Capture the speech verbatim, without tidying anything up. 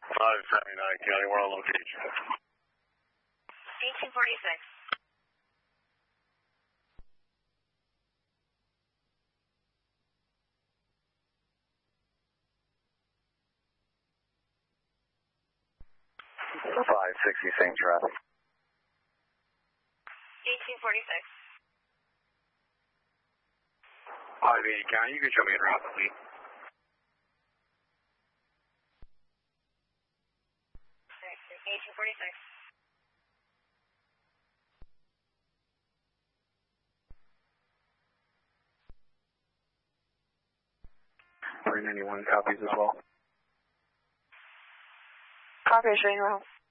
five seventy-nine County, where I'll locate you. eighteen forty-six. five sixty, same traffic. eighteen forty-six. five eighty County, you can show me in route, please. eighteen forty-six. three ninety-one copies as well. Copy, showing route.